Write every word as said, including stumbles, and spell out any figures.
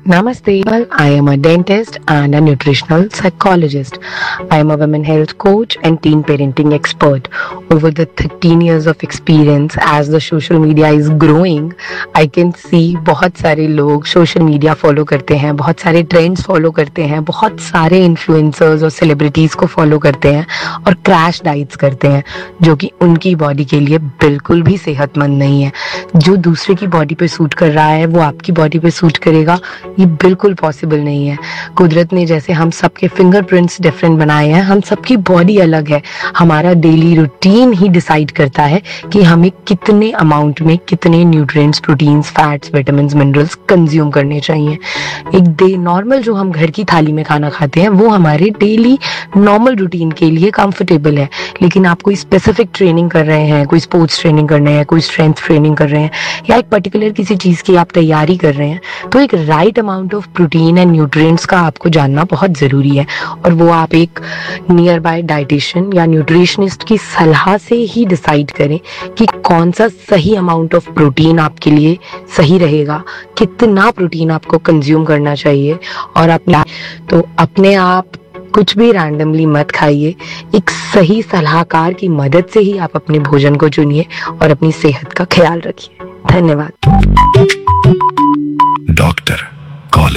Namaste. Well, I am a dentist and a nutritional psychologist. I am a women health coach and teen parenting expert. Over the thirteen years of experience as the social media is growing, I can see बहुत सारे लोग social media follow करते हैं, बहुत सारे trends follow करते हैं, बहुत सारे influencers और celebrities को follow करते हैं और crash diets करते हैं, जो कि उनकी body के लिए बिल्कुल भी सेहतमंद नहीं है. जो दूसरे की body पे सूट कर रहा है वो आपकी body पे सूट करेगा, ये बिल्कुल पॉसिबल नहीं है. कुदरत ने जैसे हम सबके फिंगरप्रिंट्स डिफरेंट बनाए हैं, हम सबकी बॉडी अलग है. हमारा डेली रूटीन ही डिसाइड करता है कि हमें कितने अमाउंट में कितने nutrients, proteins, fats, vitamins, minerals consume करने चाहिए. एक डे नॉर्मल जो हम घर की थाली में खाना खाते हैं वो हमारे डेली नॉर्मल रूटीन के लिए कंफर्टेबल है. लेकिन आप कोई स्पेसिफिक ट्रेनिंग कर रहे हैं, कोई स्पोर्ट्स ट्रेनिंग कर रहे हैं, कोई स्ट्रेंथ ट्रेनिंग कर रहे हैं या एक पर्टिकुलर किसी चीज़ की आप तैयारी कर रहे हैं, तो एक right amount of protein and nutrients का आपको जानना बहुत ज़रूरी है. और वो आप एक नियर बाय डाइटिशियन या न्यूट्रिशनिस्ट की सलाह से ही डिसाइड करें कि कौन सा सही अमाउंट ऑफ प्रोटीन आपके लिए सही रहेगा, कितना प्रोटीन आपको कंज्यूम करना चाहिए. और अपने तो अपने आप कुछ भी रैंडमली मत खाइए. एक सही सलाहकार की मदद से ही आप अपने भोजन को चुनिए और अपनी सेहत का ख्याल रखिए. धन्यवाद. डॉक्टर